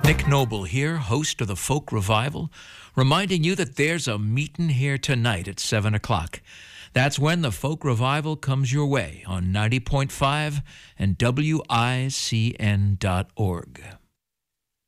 Nick Noble here, host of the Folk Revival, reminding you that there's a meeting here tonight at 7 o'clock. That's when the Folk Revival comes your way on 90.5 and WICN.org.